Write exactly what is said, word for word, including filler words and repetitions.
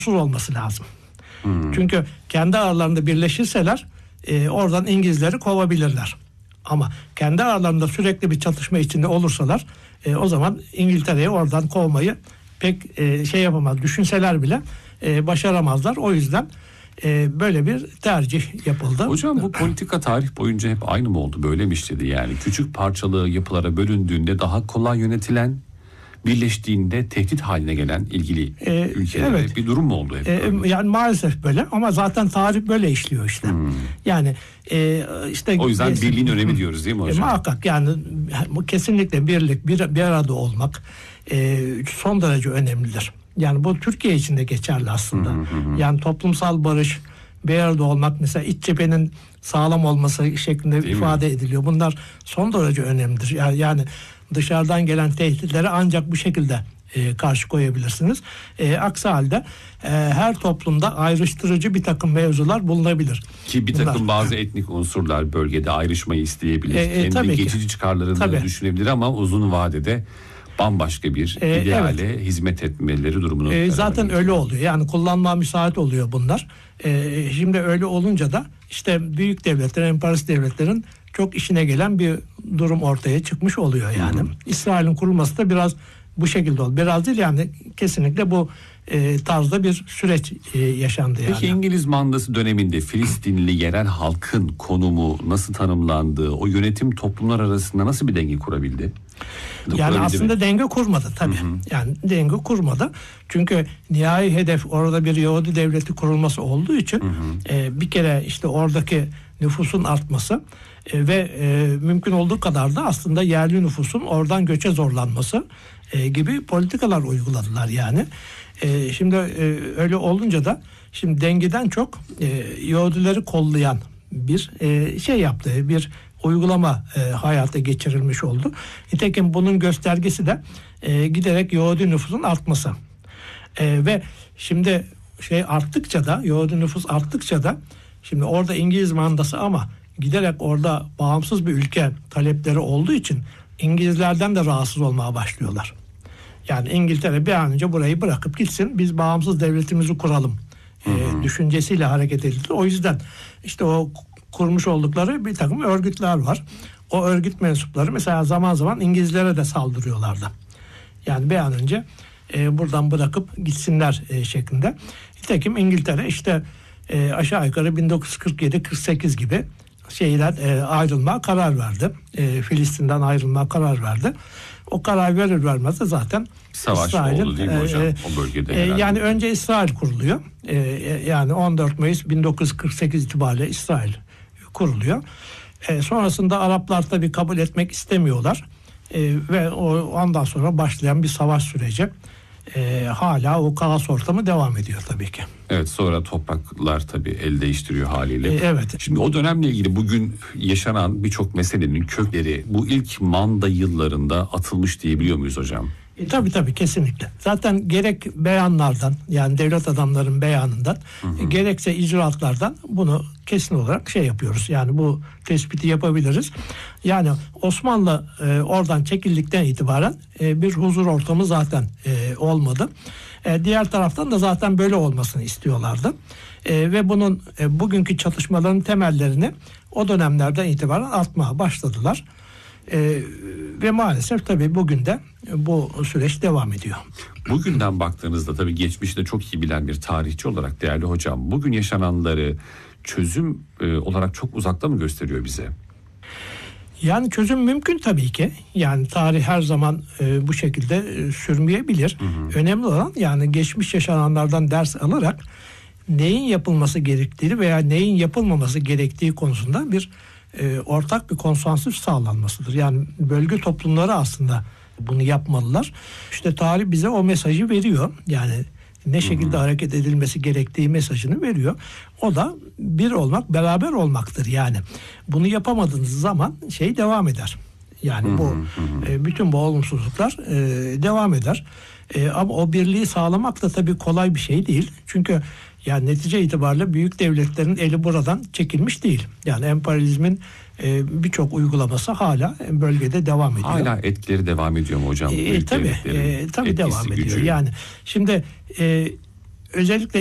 olması lazım. Hmm. Çünkü kendi aralarında birleşirseler e, oradan İngilizleri kovabilirler. Ama kendi aralarında sürekli bir çatışma içinde olursalar e, o zaman İngiltere'yi oradan kovmayı pek e, şey yapamaz. Düşünseler bile e, başaramazlar. O yüzden e, böyle bir tercih yapıldı. Hocam bu politika tarih boyunca hep aynı mı oldu? Böyle mi işledi yani? Küçük parçalı yapılara bölündüğünde daha kolay yönetilen, birleştiğinde tehdit haline gelen ilgili ee, ülkelere evet. bir durum mu oldu hep? Ee, yani maalesef böyle ama zaten tarih böyle işliyor işte. Hmm. Yani e, işte o yüzden kesin, birliğin önemi diyoruz değil mi hocam? E, muhakkak yani kesinlikle birlik, bir, bir arada olmak e, son derece önemlidir. Yani bu Türkiye için de geçerli aslında. Hmm, hmm. Yani toplumsal barış, bir arada olmak, mesela iç cephenin sağlam olması şeklinde değil ifade mi? Ediliyor. Bunlar son derece önemlidir. Yani, yani dışarıdan gelen tehditlere ancak bu şekilde e, karşı koyabilirsiniz. E, aksi halde e, her toplumda ayrıştırıcı bir takım mevzular bulunabilir. Ki bir takım Bunlar, bazı etnik unsurlar bölgede ayrışmayı isteyebilir. E, e, Kendi geçici ki. çıkarlarını tabii. düşünebilir ama uzun vadede bambaşka bir e, ideale evet. hizmet etmeleri durumunu. E, zaten öyle getiriyor. oluyor. Yani kullanmaya müsait oluyor bunlar. E, şimdi öyle olunca da işte büyük devletlerin, emperyalist devletlerin çok işine gelen bir durum ortaya çıkmış oluyor yani. Hı hı. İsrail'in kurulması da biraz bu şekilde oldu. Biraz değil yani kesinlikle bu e, tarzda bir süreç e, yaşandı yani. Peki İngiliz mandası döneminde Filistinli yerel halkın konumu nasıl tanımlandı? O yönetim toplumlar arasında nasıl bir denge kurabildi? Yani kurabildi aslında mi? denge kurmadı tabii. Hı hı. Yani denge kurmadı. Çünkü nihai hedef orada bir Yahudi devleti kurulması olduğu için hı hı. E, bir kere işte oradaki nüfusun artması e, ve e, mümkün olduğu kadar da aslında yerli nüfusun oradan göçe zorlanması e, gibi politikalar uyguladılar yani. E, şimdi e, öyle olunca da şimdi dengeden çok e, Yahudileri kollayan bir e, şey yaptı, bir uygulama e, hayata geçirilmiş oldu. Nitekim bunun göstergesi de e, giderek Yahudi nüfusun artması. E, ve şimdi şey arttıkça da Yahudi nüfus arttıkça da şimdi orada İngiliz mandası ama giderek orada bağımsız bir ülke talepleri olduğu için İngilizlerden de rahatsız olmaya başlıyorlar. Yani İngiltere bir an önce burayı bırakıp gitsin, biz bağımsız devletimizi kuralım e, düşüncesiyle hareket edildi. O yüzden işte o kurmuş oldukları bir takım örgütler var. O örgüt mensupları mesela zaman zaman İngilizlere de saldırıyorlardı. Yani bir an önce e, buradan bırakıp gitsinler e, şeklinde. Nitekim İngiltere işte e, aşağı yukarı bin dokuz yüz kırk yedi kırk sekiz gibi şeyler e, ayrılma karar verdi. E, Filistin'den ayrılma karar verdi. O karar verir vermez de zaten savaş İsrail'in, oldu değil mi hocam e, o bölgede? E, yani önce İsrail kuruluyor. E, yani on dört Mayıs bin dokuz yüz kırk sekiz itibariyle İsrail kuruluyor. E, sonrasında Araplar tabii kabul etmek istemiyorlar. E, ve o ondan sonra başlayan bir savaş süreci. E, hala o kaos ortamı devam ediyor tabii ki. Evet, sonra topraklar tabii el değiştiriyor haliyle. E, evet. Şimdi o dönemle ilgili bugün yaşanan birçok meselenin kökleri bu ilk manda yıllarında atılmış diyebiliyor muyuz hocam? E, tabii tabii kesinlikle. Zaten gerek beyanlardan yani devlet adamların beyanından hı hı. E, gerekse icraatlardan bunu kesin olarak şey yapıyoruz. Yani bu tespiti yapabiliriz. Yani Osmanlı e, oradan çekildikten itibaren e, bir huzur ortamı zaten e, olmadı. E, diğer taraftan da zaten böyle olmasını istiyorlardı. E, ve bunun e, bugünkü çatışmaların temellerini o dönemlerden itibaren atmaya başladılar. Ee, ve maalesef tabii bugün de bu süreç devam ediyor. Bugünden baktığınızda tabii geçmişte çok iyi bilen bir tarihçi olarak değerli hocam, bugün yaşananları çözüm e, olarak çok uzakta mı gösteriyor bize? Yani çözüm mümkün tabii ki. Yani tarih her zaman e, bu şekilde e, sürmeyebilir. Hı hı. Önemli olan yani geçmiş yaşananlardan ders alarak neyin yapılması gerektiği veya neyin yapılmaması gerektiği konusunda bir E, ortak bir konsensüs sağlanmasıdır. Yani bölge toplumları aslında bunu yapmalılar. İşte tarih bize o mesajı veriyor. Yani ne şekilde hı hı. hareket edilmesi gerektiği mesajını veriyor. O da bir olmak, beraber olmaktır yani. Bunu yapamadığınız zaman şey devam eder. Yani hı hı. bu e, bütün bu olumsuzluklar e, devam eder. E, ama o birliği sağlamak da tabii kolay bir şey değil. Çünkü yani netice itibariyle büyük devletlerin eli buradan çekilmiş değil. Yani emperyalizmin e, birçok uygulaması hala bölgede devam ediyor. Hala etkileri devam ediyor mu hocam? E, tabii e, tabii devam ediyor. Gücü. Yani şimdi e, özellikle